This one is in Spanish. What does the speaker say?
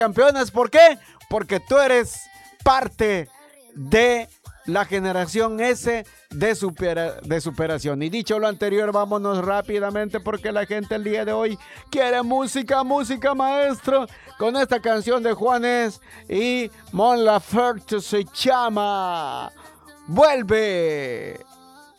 campeones. ¿Por qué? Porque tú eres parte de la generación S de superación. Y dicho lo anterior, vámonos rápidamente porque la gente el día de hoy quiere música, música, maestro, con esta canción de Juanes y Mon Laferte se llama Vuelve.